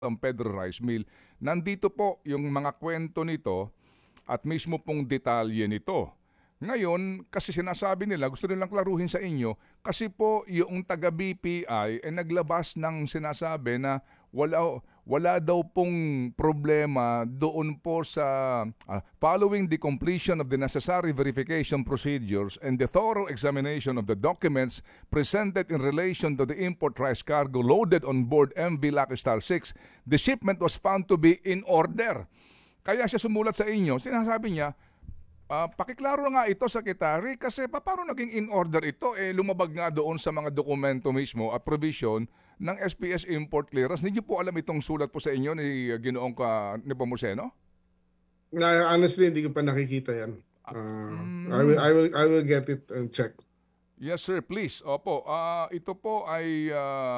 San Pedro Rice Mill. Nandito po yung mga kwento nito at mismo pong detalye nito. Ngayon, kasi sinasabi nila, gusto nilang klaruhin sa inyo, kasi po yung taga-BPI naglabas ng sinasabi na wala daw pong problema doon po sa following the completion of the necessary verification procedures and the thorough examination of the documents presented in relation to the import rice cargo loaded on board MV Lucky Star 6, the shipment was found to be in order. Kaya siya sumulat sa inyo, sinasabi niya, pakiklaro nga ito, Secretary, kasi paano naging in order ito? Lumabag nga doon sa mga dokumento mismo at provision ng SPS import clearance. Hindi po alam itong sulat po sa inyo ni Ginoong Nepomuceno? Honestly, hindi ko pa nakikita yan. I will get it and check. Yes, sir. Please. Opo. Ito po ay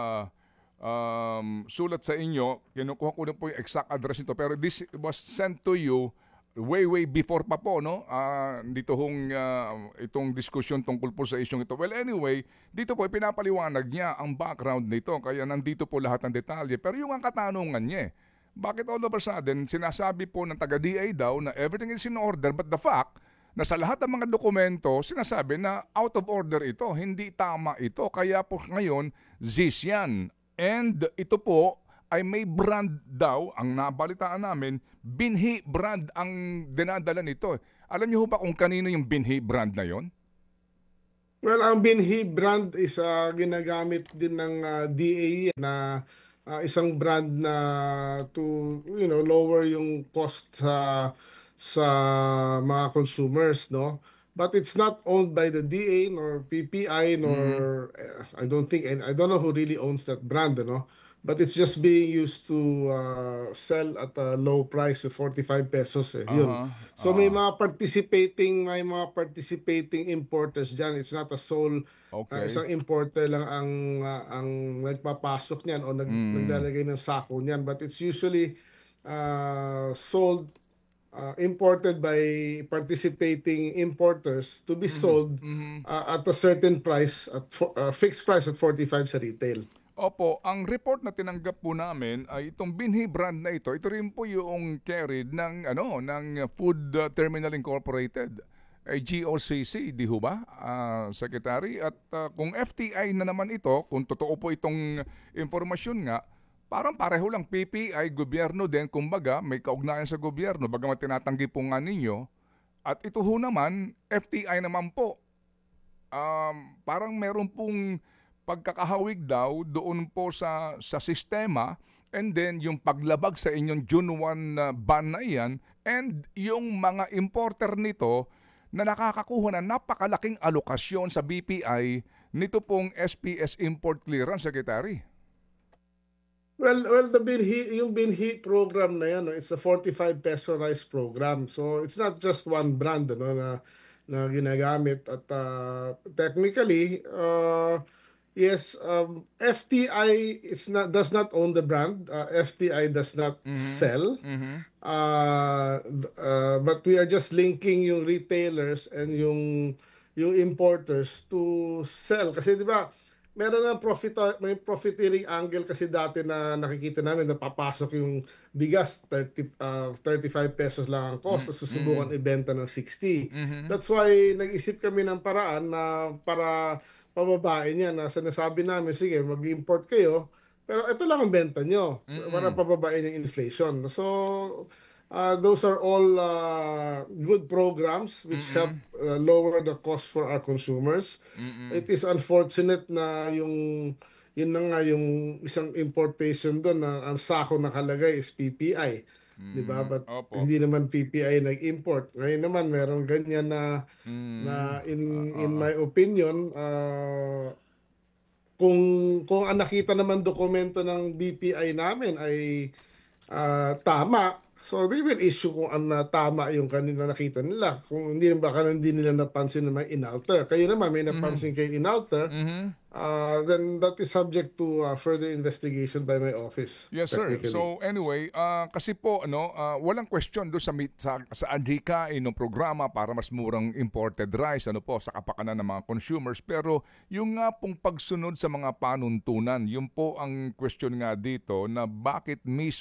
sulat sa inyo. Kinukuha ko na po yung exact address nito. Pero this was sent to you way before pa po, no? Dito itong diskusyon tungkol po sa isyong ito. Well, anyway, dito po pinapaliwanag niya ang background nito. Kaya nandito po lahat ng detalye. Pero yung ang katanungan niya, bakit all of a sudden sinasabi po ng taga-DA daw na everything is in order, but the fact na sa lahat ng mga dokumento, sinasabi na out of order ito, hindi tama ito. Kaya po ngayon, ZIS yan. And ito po ay may brand daw, ang nabalitaan namin, Binhi brand ang dinadala nito. Alam niyo ba kung kanino yung Binhi brand na yon? Well, ang Binhi brand is ginagamit din ng DA na isang brand na to lower yung cost sa mga consumers, no? But it's not owned by the DA nor PPI nor I don't know who really owns that brand, no? But it's just being used to sell at a low price of 45 pesos. Yun. So may mga participating importers diyan. It's not a sole isang importer lang ang nagpapasok niyan o naglalagay ng sako niyan, but it's usually sold imported by participating importers to be sold at a certain price, at fixed price at 45 sa retail. Opo, ang report na tinanggap po namin ay itong Binhi brand na ito. Ito rin po yung carried ng Food Terminal Incorporated, ay GOCC, di ho ba, Secretary? At kung FTI na naman ito, kung totoo po itong informasyon nga, parang pareho lang, PPI, gobyerno din, kumbaga may kaugnayan sa gobyerno, bagamat tinatanggi po nga ninyo. At ito ho naman, FTI naman po. Parang meron pong pagkakahawig daw doon po sa sistema, and then yung paglabag sa inyong June 1 ban na iyan, and yung mga importer nito na nakakakuha na napakalaking alokasyon sa BPI nito pong SPS import clearance, Secretary. Well, yung Binhi program na yan, it's a 45 peso rice program. So it's not just one brand na ginagamit, at technically yes, FTI does not own the brand. FTI does not sell. But we are just linking yung retailers and yung importers to sell. Kasi di ba, meron ng may profiteering angle kasi dati na nakikita namin na papasok yung bigas 35 pesos lang ang cost, susubukan ibenta ng 60. That's why nag-isip kami ng paraan na para pababain niya, na sinasabi namin, sige, mag-import kayo, pero ito lang ang benta nyo para pababain yung inflation. So, those are all good programs which help lower the cost for our consumers. It is unfortunate na yun na nga yung isang importation doon na ang sako nakalagay is PPI. Diba? But hindi naman PPI nag-import. Ngayon naman meron ganyan na in my opinion, kung ang nakita naman dokumento ng BPI namin ay tama, so they will issue kung tama yung kanina nakita nila. Kung hindi baka hindi nila napansin na may inalter. Kayo naman may napansin kay inalter, then that is subject to further investigation by my office. Yes, sir. So anyway, kasi po walang question do sa adhikain ng programa para mas murang imported rice sa kapakanan ng mga consumers, pero yung nga pong pagsunod sa mga panuntunan, yun po ang question nga dito, na bakit mismo